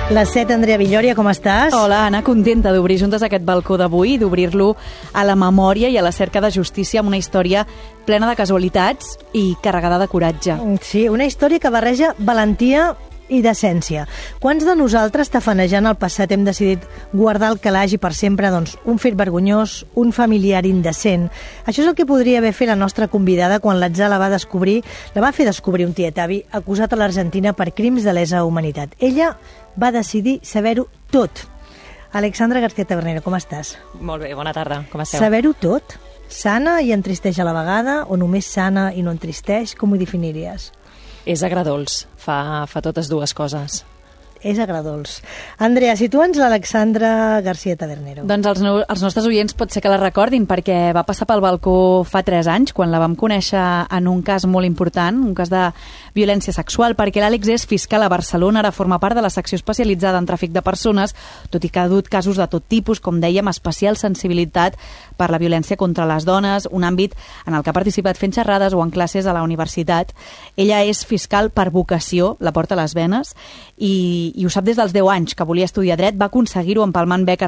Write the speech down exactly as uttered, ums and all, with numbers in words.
Les set, Andrea Villòria, com estàs? Hola, Anna, contenta d'obrir juntes aquest balcó d'avui i d'obrir-lo a la memòria i a la cerca de justícia amb una història plena de casualitats i carregada de coratge. Sí, una història que barreja valentia i decència. Quants de nosaltres, tafanejant el passat, hem decidit guardar el calaix i per sempre, doncs, un fet vergonyós, un familiar indecent? Això és el que podria haver fet la nostra convidada quan l'atzar la va descobrir, la va fer descobrir un tietavi acusat a l'Argentina per crims de lesa humanitat. Ella va decidir saber-ho tot. Alexandra García Tabernero, com estàs? Molt bé, bona tarda, com esteu? Saber-ho tot? Sana i entristeix a la vegada o només sana i no entristeix? Com ho definiries? És agradolç, fa, fa totes dues coses. És agradolç. Andrea, situa'ns l'Alexandra García Tabernero. Doncs els, no, els nostres oients pot ser que la recordin perquè va passar pel balcó fa tres anys, quan la vam conèixer en un cas molt important, un cas de violència sexual, perquè l'Àlex és fiscal a Barcelona, ara forma part de la secció especialitzada en tràfic de persones, tot i que ha dut casos de tot tipus, com dèiem, especial sensibilitat per la violència contra les dones, un àmbit en el que ha participat fent xerrades o en classes a la universitat. Ella és fiscal per vocació, la porta a les venes, i, i ho sap des dels deu anys, que volia estudiar dret, va aconseguir-ho empalmant beques